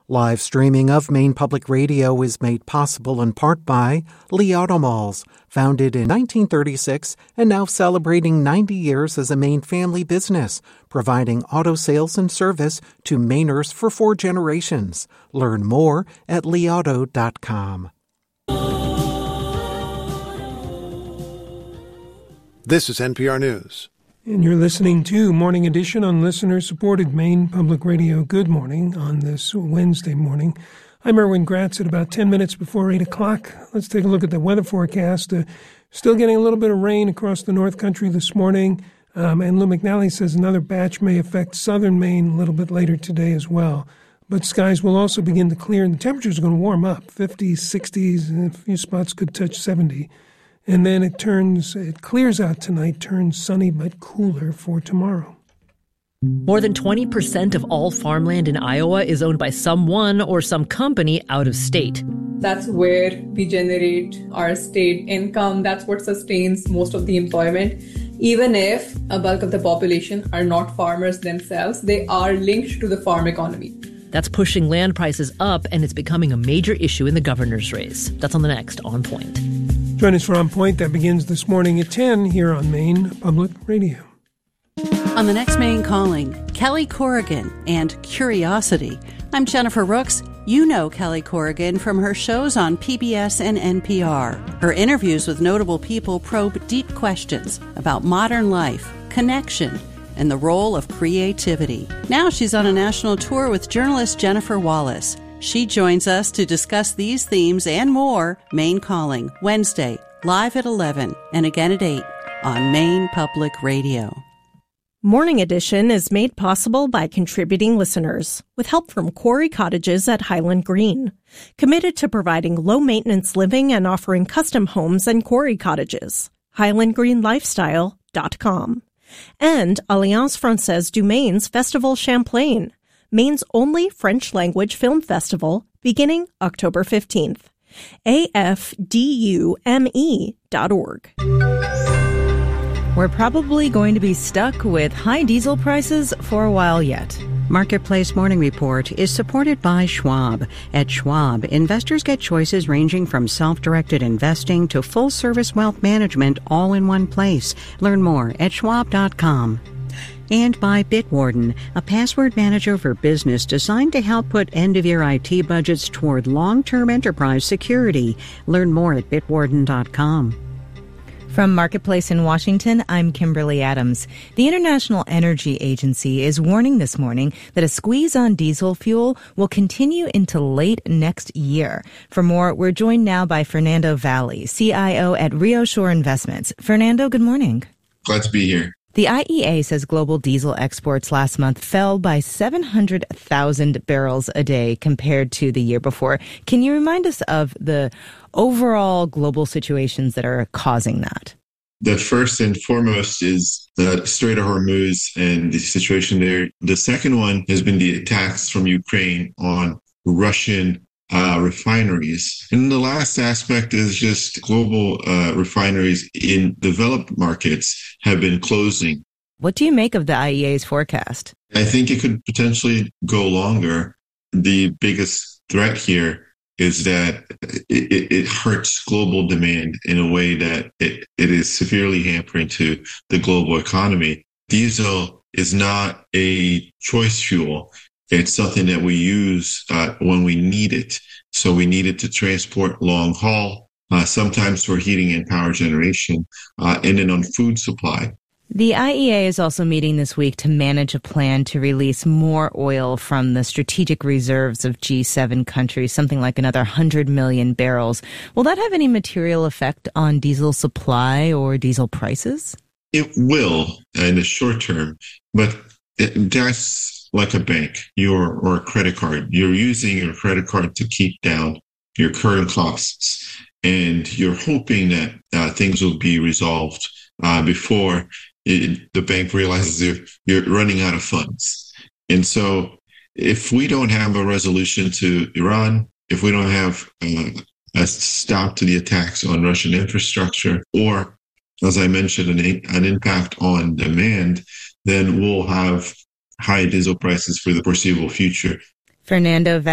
Live streaming of Maine Public Radio is made possible in part by Lee Auto Malls, founded in 1936 and now celebrating 90 years as a Maine family business, providing auto sales and service to Mainers for 4 generations. Learn more at leeauto.com. This is NPR News. And you're listening to Morning Edition on listener-supported Maine Public Radio. Good morning on this Wednesday morning. I'm Erwin Gratz at about 10 minutes before 8 o'clock. Let's take a look at the weather forecast. Still getting a little bit of rain across the North Country this morning. And Lou McNally says another batch may affect southern Maine a little bit later today as well. But skies will also begin to clear, and the temperatures are going to warm up, 50s, 60s, and a few spots could touch 70. And then it clears out tonight, turns sunny but cooler for tomorrow. More than 20% of all farmland in Iowa is owned by someone or some company out of state. That's where we generate our state income. That's what sustains most of the employment. Even if a bulk of the population are not farmers themselves, they are linked to the farm economy. That's pushing land prices up, and it's becoming a major issue in the governor's race. That's on the next On Point. Join us for On Point. That begins this morning at 10 here on Maine Public Radio. On the next Maine Calling, Kelly Corrigan and Curiosity. I'm Jennifer Rooks. You know Kelly Corrigan from her shows on PBS and NPR. Her interviews with notable people probe deep questions about modern life, connection, and the role of creativity. Now she's on a national tour with journalist Jennifer Wallace. She joins us to discuss these themes and more. Maine Calling, Wednesday, live at 11 and again at 8 on Maine Public Radio. Morning Edition is made possible by contributing listeners with help from Quarry Cottages at Highland Green, committed to providing low-maintenance living and offering custom homes and quarry cottages. HighlandGreenLifestyle.com. And Alliance Française du Maine's Festival Champlain, Maine's only French-language film festival, beginning October 15th. AFDUME.org. We're probably going to be stuck with high diesel prices for a while yet. Marketplace Morning Report is supported by Schwab. At Schwab, investors get choices ranging from self-directed investing to full-service wealth management all in one place. Learn more at schwab.com. And by Bitwarden, a password manager for business designed to help put end-of-year IT budgets toward long-term enterprise security. Learn more at bitwarden.com. From Marketplace in Washington, I'm Kimberly Adams. The International Energy Agency is warning this morning that a squeeze on diesel fuel will continue into late next year. For more, we're joined now by Fernando Valli, CIO at Rio Shore Investments. Fernando, good morning. Glad to be here. The IEA says global diesel exports last month fell by 700,000 barrels a day compared to the year before. Can you remind us of the overall global situations that are causing that? The first and foremost is the Strait of Hormuz and the situation there. The second one has been the attacks from Ukraine on Russian refineries. And the last aspect is just global refineries in developed markets have been closing. What do you make of the IEA's forecast? I think it could potentially go longer. The biggest threat here is that it hurts global demand in a way that it is severely hampering to the global economy. Diesel is not a choice fuel. It's something that we use when we need it. So we need it to transport long haul, sometimes for heating and power generation, and then on food supply. The IEA is also meeting this week to manage a plan to release more oil from the strategic reserves of G7 countries, something like another 100 million barrels. Will that have any material effect on diesel supply or diesel prices? It will in the short term, but that's like a bank or a credit card. You're using your credit card to keep down your current costs, and you're hoping that things will be resolved before the bank realizes you're running out of funds. And so if we don't have a resolution to Iran, if we don't have a stop to the attacks on Russian infrastructure, or, as I mentioned, an impact on demand, then we'll have high diesel prices for the foreseeable future. Fernando